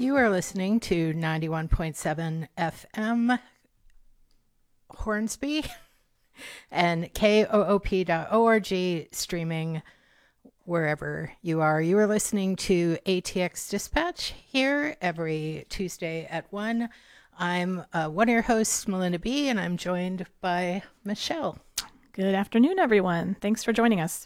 You are listening to 91.7 FM Hornsby and koop.org, streaming wherever you are. You are listening to ATX Dispatch here every Tuesday at 1. I'm one of your hosts, Melinda B., and I'm joined by Michelle. Good afternoon, everyone. Thanks for joining us.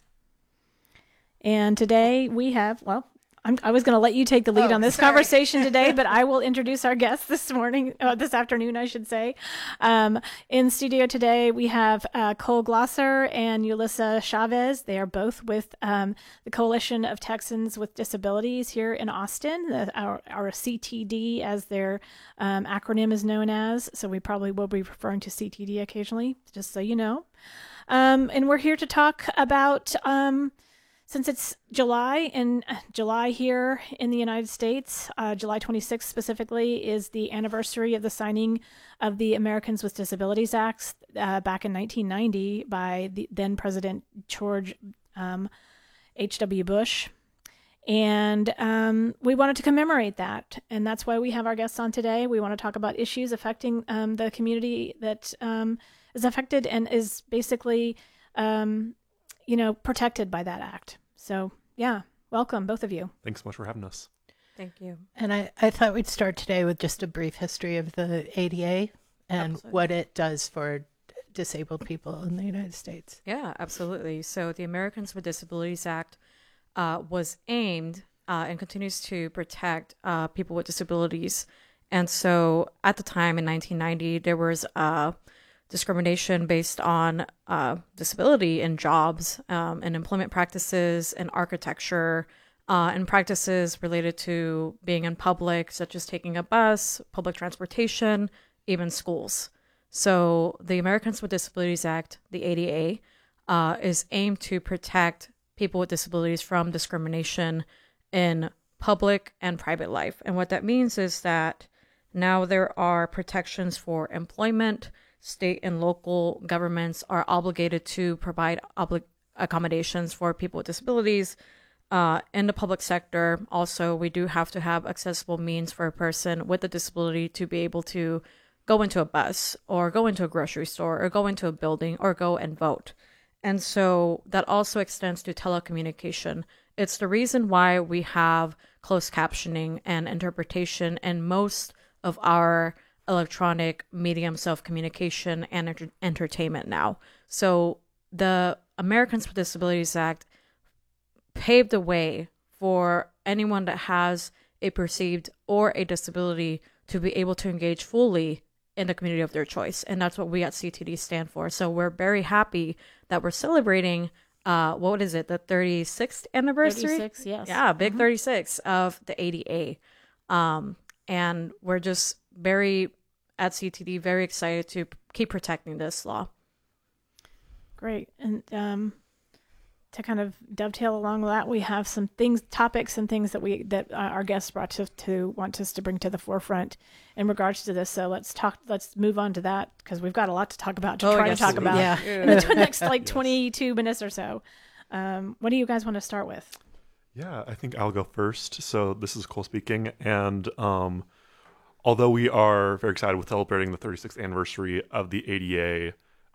And today we have, I was going to let you take the lead on this conversation today, but I will introduce our guests this afternoon, I should say. In studio today, we have Cole Glosser and Yulissa Chavez. They are both with the Coalition of Texans with Disabilities here in Austin, our CTD, as their acronym is known as. So we probably will be referring to CTD occasionally, just so you know. And we're here to talk about... since it's July here in the United States, July 26th specifically is the anniversary of the signing of the Americans with Disabilities Act back in 1990 by the then President George H.W. Bush. And we wanted to commemorate that. And that's why we have our guests on today. We want to talk about issues affecting the community that is affected and is basically... protected by that act. So, yeah, welcome, both of you. Thanks so much for having us. Thank you. And I thought we'd start today with just a brief history of the ADA and Absolutely. what it does for disabled people in the United States. Yeah, absolutely. So the Americans with Disabilities Act was aimed and continues to protect people with disabilities. And so at the time in 1990, there was discrimination based on disability in jobs and employment practices and architecture and practices related to being in public, such as taking a bus, public transportation, even schools. So the Americans with Disabilities Act, the ADA, is aimed to protect people with disabilities from discrimination in public and private life. And what that means is that now there are protections for employment. State and local governments are obligated to provide accommodations for people with disabilities. In the public sector, also, we do have to have accessible means for a person with a disability to be able to go into a bus or go into a grocery store or go into a building or go and vote. And so that also extends to telecommunication. It's the reason why we have closed captioning and interpretation in most of our electronic mediums of communication and entertainment now. So the Americans with Disabilities Act paved the way for anyone that has a perceived or a disability to be able to engage fully in the community of their choice. And that's what we at CTD stand for. So we're very happy that we're celebrating, what is it, the 36th anniversary? 36, yes. Yeah, big 36 of the ADA. And we're just at CTD, very excited to keep protecting this law. Great. And to kind of dovetail along with that, we have some topics and things that our guests brought to want us to bring to the forefront in regards to this. So let's move on to that, because we've got a lot to talk about in the next 22 minutes or so. What do you guys want to start with? Yeah, I think I'll go first. So this is Cole speaking, and although we are very excited with celebrating the 36th anniversary of the ADA,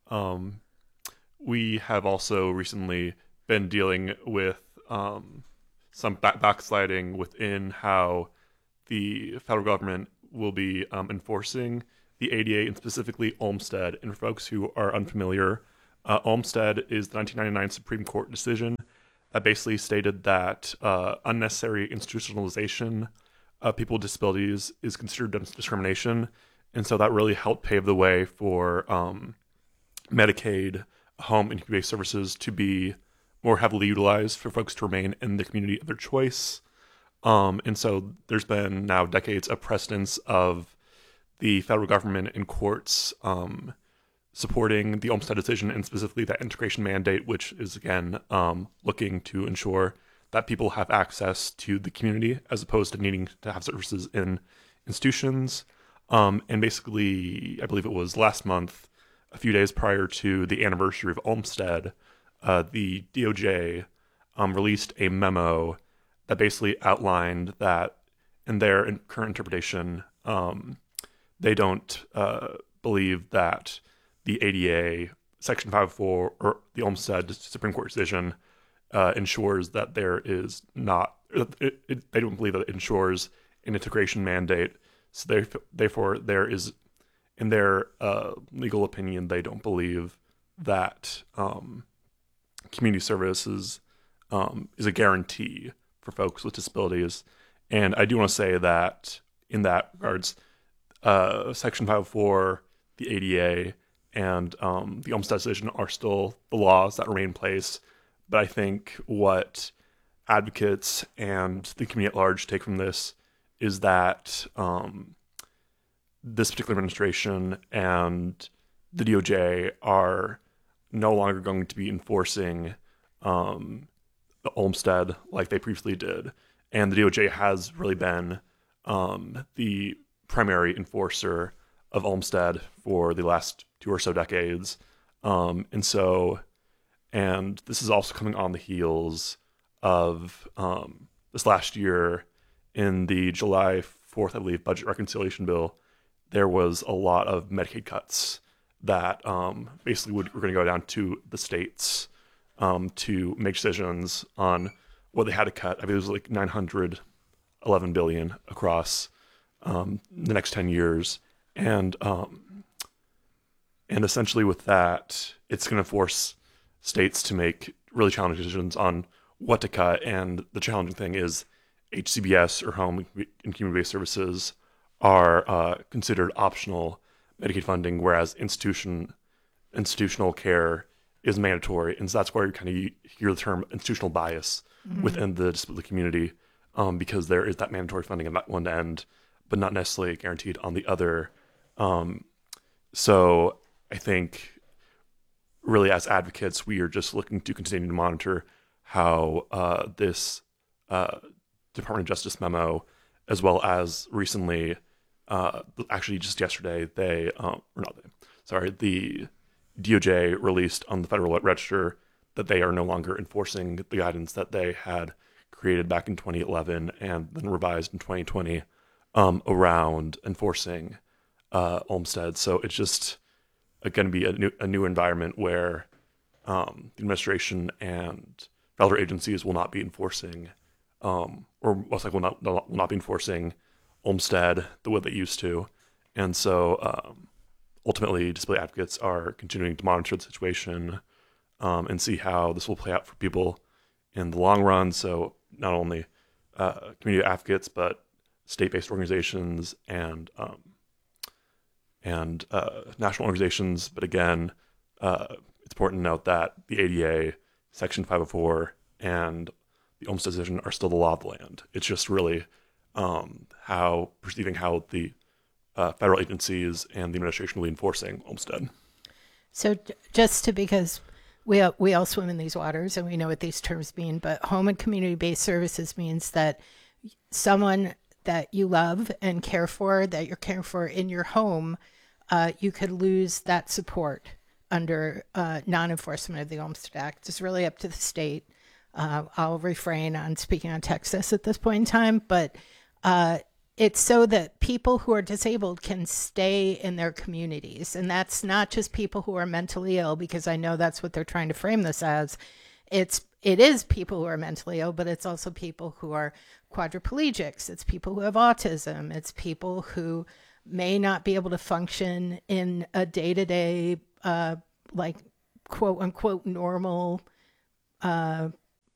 we have also recently been dealing with some backsliding within how the federal government will be enforcing the ADA, and specifically Olmstead. And for folks who are unfamiliar, Olmstead is the 1999 Supreme Court decision that basically stated that unnecessary institutionalization of people with disabilities is considered discrimination. And so that really helped pave the way for Medicaid, home and community-based services to be more heavily utilized for folks to remain in the community of their choice. And so there's been now decades of precedence of the federal government and courts supporting the Olmstead decision, and specifically that integration mandate, which is, again, looking to ensure that people have access to the community as opposed to needing to have services in institutions. And basically, I believe it was last month, a few days prior to the anniversary of Olmstead, the DOJ released a memo that basically outlined that in their current interpretation, they don't believe that the ADA, Section 504, or the Olmstead Supreme Court decision ensures that there is not. They don't believe that it ensures an integration mandate. So therefore, there is, in their legal opinion, they don't believe that community services is a guarantee for folks with disabilities. And I do want to say that in that regards, Section 504, the ADA, and the Olmstead decision are still the laws that remain in place. But I think what advocates and the community at large take from this is that this particular administration and the DOJ are no longer going to be enforcing the Olmstead like they previously did. And the DOJ has really been the primary enforcer of Olmstead for the last 2 or so decades. And this is also coming on the heels of this last year in the July 4th, I believe, budget reconciliation bill. There was a lot of Medicaid cuts that basically were going to go down to the states to make decisions on what they had to cut. I mean, it was like $911 billion across the next 10 years. And essentially with that, it's going to force states to make really challenging decisions on what to cut. And the challenging thing is HCBS, or home and community-based services, are considered optional Medicaid funding, whereas institutional care is mandatory. And so that's where you kind of hear the term institutional bias within the disability community, because there is that mandatory funding on that one end, but not necessarily guaranteed on the other. So I think really as advocates, we are just looking to continue to monitor how this Department of Justice memo, as well as recently, actually just yesterday, the DOJ released on the Federal Register that they are no longer enforcing the guidance that they had created back in 2011 and then revised in 2020 around enforcing Olmstead. So it's just going to be a new environment where the administration and federal agencies will not be enforcing, or most likely will not be enforcing Olmstead the way they used to. And so ultimately, disability advocates are continuing to monitor the situation and see how this will play out for people in the long run. So not only community advocates, but state-based organizations and national organizations. But again, it's important to note that the ADA, Section 504, and the Olmstead decision are still the law of the land. It's just really perceiving how the federal agencies and the administration will be enforcing Olmstead. So because we all swim in these waters and we know what these terms mean, but home and community-based services means that someone that you love and care for, that you're caring for in your home, you could lose that support under non-enforcement of the Olmstead Act. It's really up to the state. I'll refrain on speaking on Texas at this point in time, but it's so that people who are disabled can stay in their communities. And that's not just people who are mentally ill, because I know that's what they're trying to frame this as. It is people who are mentally ill, but it's also people who are quadriplegics. It's people who have autism. It's people who may not be able to function in a day-to-day, like quote unquote normal, I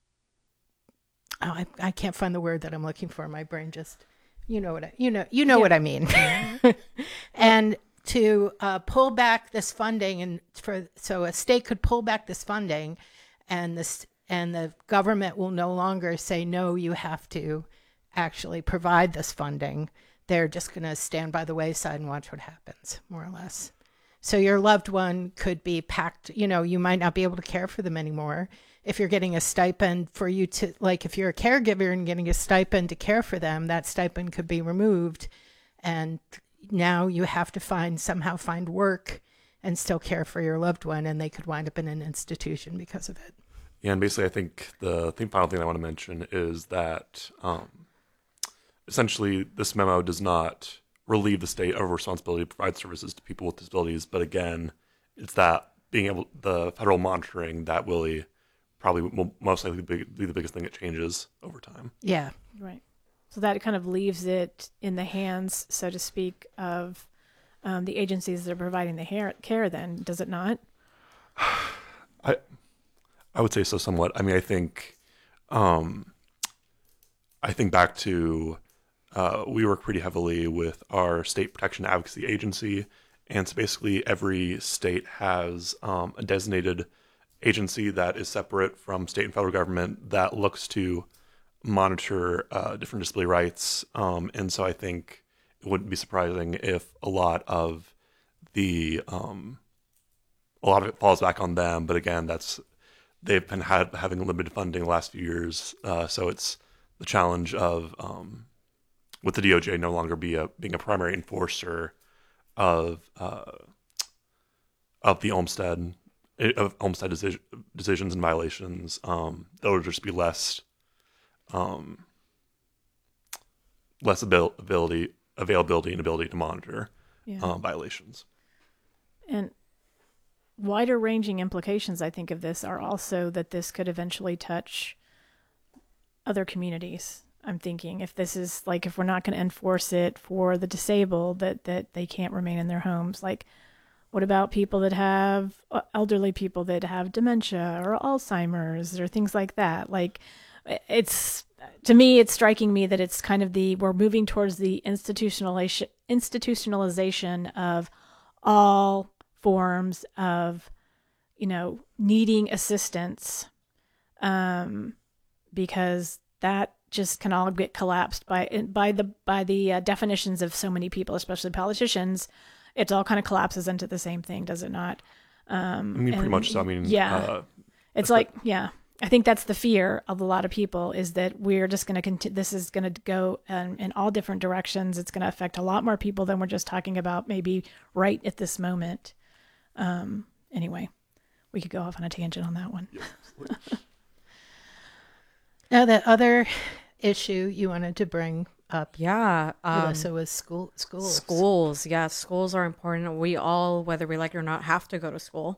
can't find the word that I'm looking for. My brain just, what I mean. And to pull back this funding, so a state could pull back this funding, and the government will no longer say, no, you have to actually provide this funding. They're just going to stand by the wayside and watch what happens, more or less. So your loved one could be packed, you might not be able to care for them anymore. If you're getting a stipend for you to, like if you're a caregiver and getting a stipend to care for them, that stipend could be removed. And now you have to somehow find work and still care for your loved one, and they could wind up in an institution because of it. Yeah, and basically I think the final thing I want to mention is that essentially this memo does not relieve the state of responsibility to provide services to people with disabilities. But again, it's that the federal monitoring that will most likely be the biggest thing that changes over time. Yeah. Right. So that kind of leaves it in the hands, so to speak, of the agencies that are providing the care then, does it not? I would say so somewhat. I mean, I think back to we work pretty heavily with our state protection advocacy agency, and so basically every state has a designated agency that is separate from state and federal government that looks to monitor different disability rights. And so I think it wouldn't be surprising if a lot of it falls back on them. But again, they've been having limited funding the last few years. So it's the challenge of with the DOJ no longer being a primary enforcer of the Olmstead decisions and violations. There'll just be less availability and ability to monitor violations. And wider ranging implications, I think, of this are also that this could eventually touch other communities. I'm thinking if this is like, if we're not going to enforce it for the disabled, that they can't remain in their homes. Like, what about people that have elderly people that have dementia or Alzheimer's or things like that? Like, to me, it's striking me that it's kind of we're moving towards the institutionalization of all forms of, needing assistance, because that just can all get collapsed by the definitions of so many people, especially politicians. It all kind of collapses into the same thing, does it not? Pretty much so. It's like, yeah. I think that's the fear of a lot of people, is that we're just going to this is going to go in all different directions. It's going to affect a lot more people than we're just talking about maybe right at this moment. Anyway, we could go off on a tangent on that one. Yeah, Now, that other issue you wanted to bring up, Alyssa, was schools. Schools, yeah, schools are important. We all, whether we like it or not, have to go to school.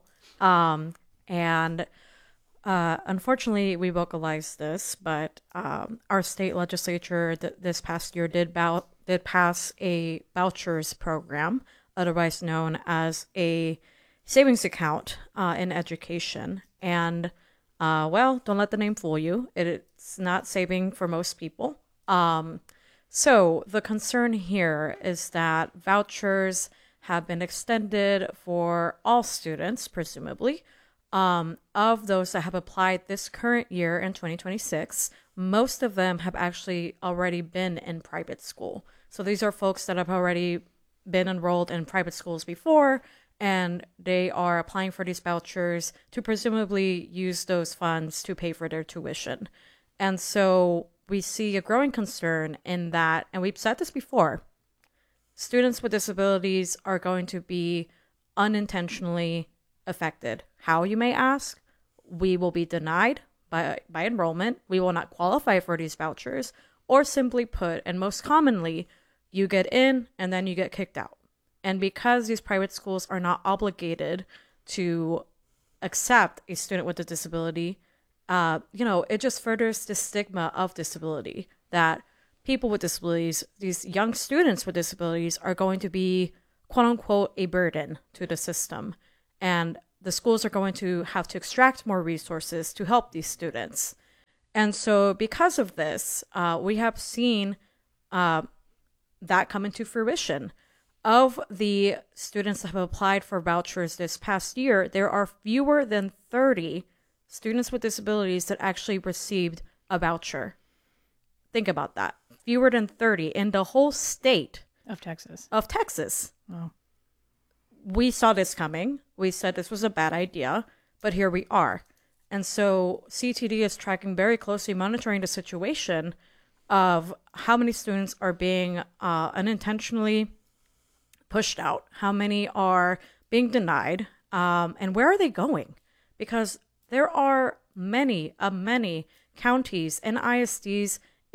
Unfortunately, we vocalized this, but our state legislature this past year did pass a vouchers program, otherwise known as a savings account in education. And don't let the name fool you. It's not saving for most people. So the concern here is that vouchers have been extended for all students, presumably. Of those that have applied this current year in 2026, most of them have actually already been in private school. So these are folks that have already been enrolled in private schools before, and they are applying for these vouchers to presumably use those funds to pay for their tuition. And so we see a growing concern in that, and we've said this before, students with disabilities are going to be unintentionally affected. How, you may ask? We will be denied by enrollment. We will not qualify for these vouchers, or simply put, and most commonly, you get in and then you get kicked out. And because these private schools are not obligated to accept a student with a disability, it just furthers the stigma of disability, that people with disabilities, these young students with disabilities, are going to be, quote unquote, a burden to the system. And the schools are going to have to extract more resources to help these students. And so because of this, we have seen that come into fruition. Of the students that have applied for vouchers this past year, there are fewer than 30 students with disabilities that actually received a voucher. Think about that. Fewer than 30 in the whole state of Texas. Wow. We saw this coming. We said this was a bad idea, but here we are. And so CTD is tracking very closely, monitoring the situation of how many students are being unintentionally pushed out, how many are being denied, and where are they going? Because there are many counties and ISDs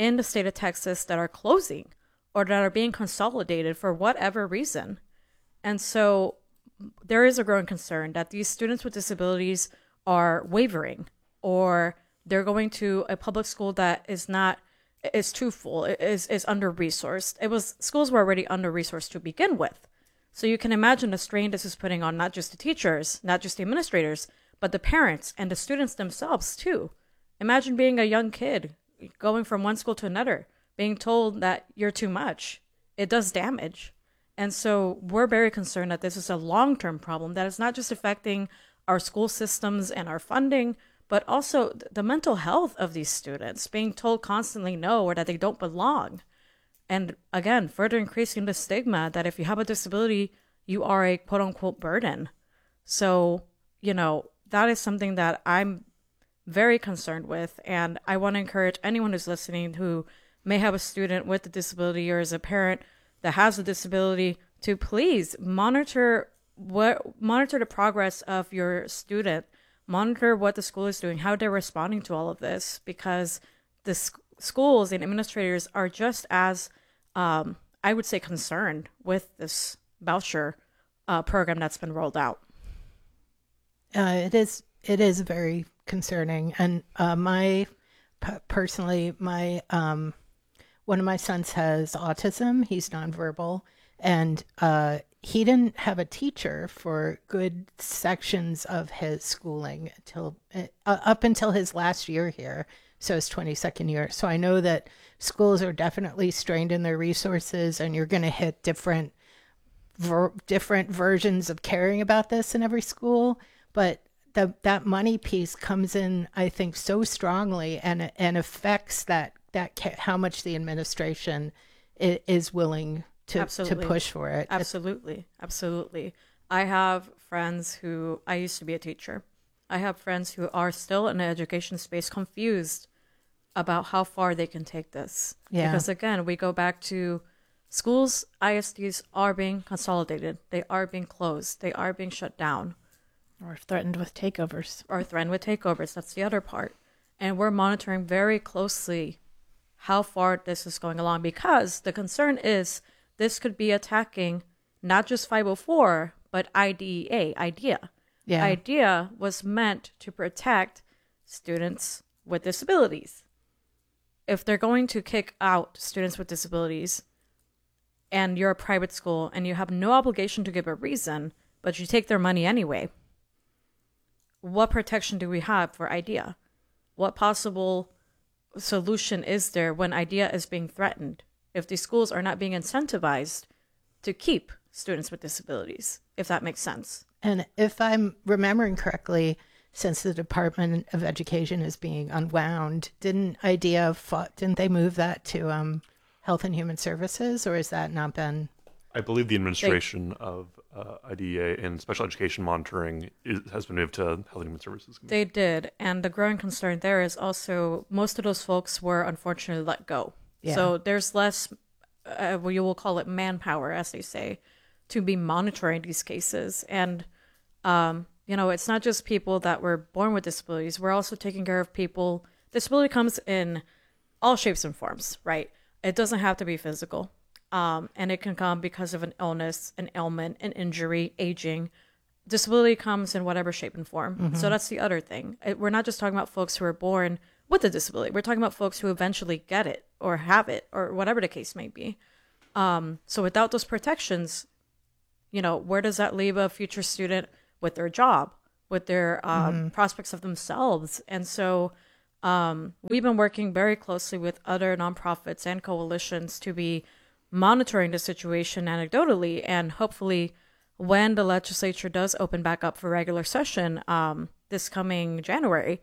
in the state of Texas that are closing or that are being consolidated for whatever reason. And so there is a growing concern that these students with disabilities are wavering, or they're going to a public school that is too full, is under-resourced. Schools were already under-resourced to begin with. So you can imagine the strain this is putting on not just the teachers, not just the administrators, but the parents and the students themselves too. Imagine being a young kid going from one school to another, being told that you're too much. It does damage. And so we're very concerned that this is a long-term problem that is not just affecting our school systems and our funding, but also the mental health of these students, being told constantly no, or that they don't belong. And again, further increasing the stigma that if you have a disability, you are a quote unquote burden. So, that is something that I'm very concerned with. And I want to encourage anyone who's listening who may have a student with a disability or is a parent that has a disability to please monitor the progress of your student, monitor what the school is doing, how they're responding to all of this, because the schools and administrators are just as I would say concerned with this voucher program that's been rolled out. It is very concerning, and personally, one of my sons has autism. He's nonverbal, and he didn't have a teacher for good sections of his schooling up until his last year here. So his 22nd year. So I know that schools are definitely strained in their resources, and you're going to hit different versions of caring about this in every school. But that money piece comes in, I think, so strongly and affects that how much the administration is willing to push for it. Absolutely. I have friends I used to be a teacher. I have friends who are still in the education space confused about how far they can take this. Yeah. Because again, we go back to schools, ISDs are being consolidated. They are being closed. They are being shut down. Or threatened with takeovers. That's the other part. And we're monitoring very closely how far this is going along, because the concern is this could be attacking not just 504, but IDEA. Yeah. IDEA was meant to protect students with disabilities. If they're going to kick out students with disabilities and you're a private school and you have no obligation to give a reason, but you take their money anyway, what protection do we have for IDEA? What possible solution is there when IDEA is being threatened if the schools are not being incentivized to keep students with disabilities, if that makes sense? And if I'm remembering correctly, since the Department of Education is being unwound, didn't they move that to Health and Human Services, or has that not been? I believe the administration of IDEA and special education monitoring has been moved to Health and Human Services. They did, and the growing concern there is also most of those folks were unfortunately let go. Yeah. So there's less, you will call it manpower, as they say, to be monitoring these cases. And it's not just people that were born with disabilities. We're also taking care of people. Disability comes in all shapes and forms, right? It doesn't have to be physical. And it can come because of an illness, an ailment, an injury, aging. Disability comes in whatever shape and form. Mm-hmm. So that's the other thing. We're not just talking about folks who are born with a disability. We're talking about folks who eventually get it or have it or whatever the case may be. So without those protections, where does that leave a future student with their job, with their prospects of themselves? And so we've been working very closely with other nonprofits and coalitions to be monitoring the situation anecdotally, and hopefully when the legislature does open back up for regular session this coming January,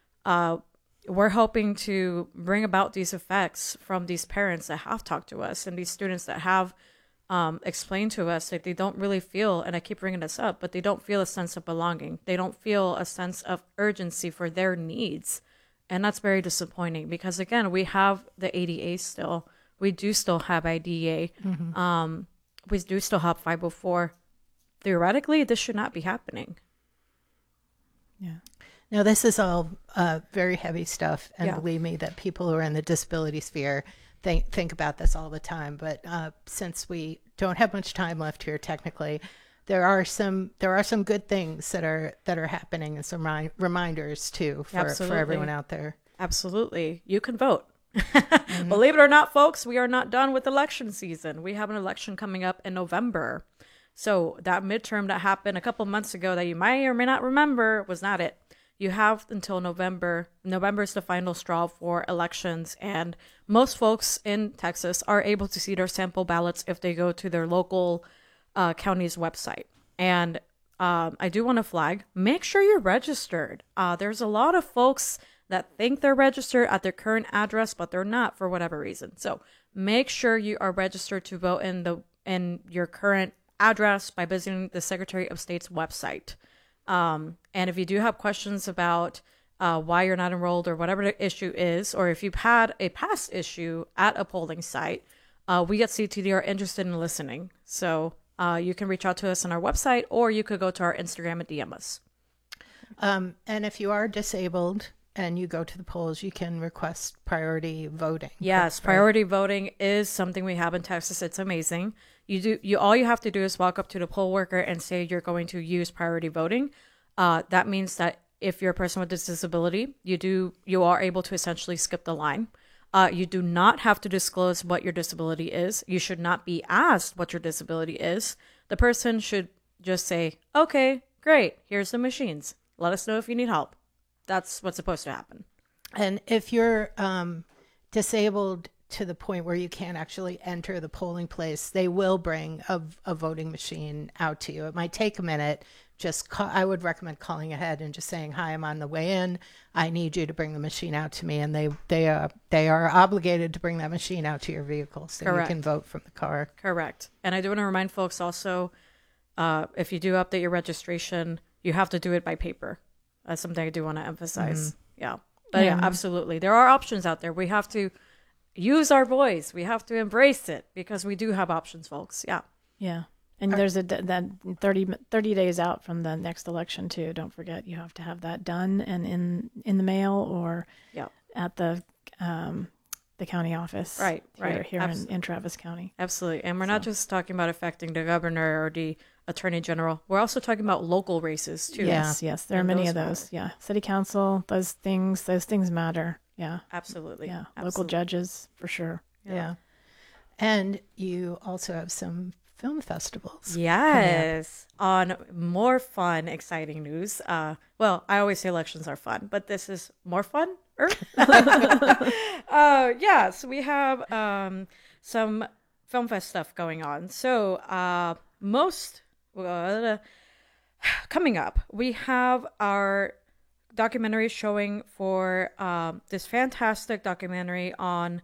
we're hoping to bring about these effects from these parents that have talked to us and these students that have explained to us that they don't really feel, and I keep bringing this up, but they don't feel a sense of belonging. They don't feel a sense of urgency for their needs. And that's very disappointing because, again, we have the ADA still. We do still have IDEA. Mm-hmm. We do still have 504. Theoretically, this should not be happening. Yeah. Now, this is all very heavy stuff, and Yeah. believe me that people who are in the disability sphere think about this all the time. But since we don't have much time left here, technically, there are some good things that are happening, and some reminders too for Absolutely. everyone out there. Absolutely. You can vote. Believe it or not, folks, we are not done with election season. We have an election coming up in November. So that midterm that happened a couple months ago that you may or may not remember was not it. You have until November. November is the final straw for elections, and most folks in Texas are able to see their sample ballots if they go to their local county's website. And I do want to flag, make sure you're registered. There's a lot of folks that think they're registered at their current address, but they're not for whatever reason. So make sure you are registered to vote in your current address by visiting the Secretary of State's website. And if you do have questions about why you're not enrolled or whatever the issue is, or if you've had a past issue at a polling site, we at CTD are interested in listening. So you can reach out to us on our website, or you could go to our Instagram and DM us. And if you are disabled and you go to the polls, you can request priority voting. Yes, priority voting is something we have in Texas. It's amazing. All you have to do is walk up to the poll worker and say you're going to use priority voting. That means that if you're a person with a disability, you are able to essentially skip the line. You do not have to disclose what your disability is. You should not be asked what your disability is. The person should just say, okay, great, here's the machines. Let us know if you need help. That's what's supposed to happen. And if you're disabled to the point where you can't actually enter the polling place, they will bring a voting machine out to you. It might take a minute. I would recommend calling ahead and just saying, hi, I'm on the way in. I need you to bring the machine out to me. And they are obligated to bring that machine out to your vehicle so Correct. you can vote from the car. Correct. And I do want to remind folks also, if you do update your registration, you have to do it by paper. That's something I do want to emphasize. Yeah. But yeah, absolutely. There are options out there. We have to use our voice. We have to embrace it because we do have options, folks. Yeah. Yeah. And there's that 30 days out from the next election too. Don't forget, you have to have that done and in the mail or at the county office. Right. Here in Travis County. Absolutely. And we're not just talking about affecting the governor or the attorney general. We're also talking about local races too. Yes. There are And many those of those. matter. Yeah. City council, those things matter. Yeah. Absolutely. Yeah. Absolutely. Local judges for sure. Yeah. And you also have some film festivals. Yes. On more fun, exciting news. Well, I always say elections are fun, but this is more fun. Yes, we have some film fest stuff going on. So coming up, we have our documentary showing for this fantastic documentary on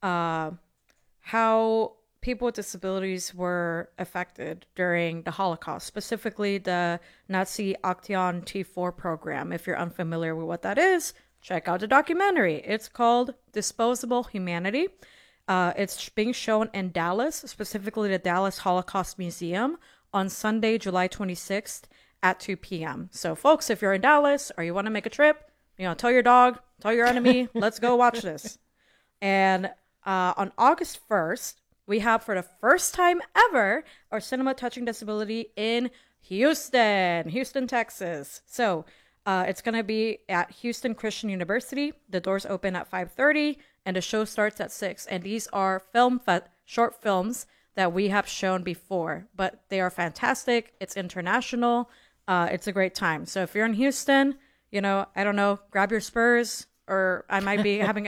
how people with disabilities were affected during the Holocaust, specifically the Nazi Action T4 program. If you're unfamiliar with what that is, check out the documentary. It's called Disposable Humanity. It's being shown in Dallas, specifically the Dallas Holocaust Museum, on Sunday, July 26th at 2 p.m. So, folks, if you're in Dallas or you want to make a trip, tell your dog, tell your enemy, let's go watch this. And on August 1st, we have, for the first time ever, our Cinema Touching Disability in Houston, Texas. So it's going to be at Houston Christian University. The doors open at 5:30 and the show starts at 6. And these are short films that we have shown before, but they are fantastic. It's international. It's a great time. So if you're in Houston, I don't know, grab your Spurs, or I might be having